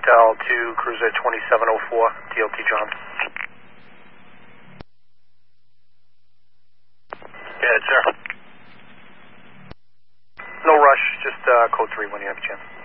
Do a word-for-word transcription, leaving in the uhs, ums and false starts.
Hotel two, Cruiser twenty-seven oh four, T L T John. Yeah, sir. No rush, just uh, code three when you have a chance.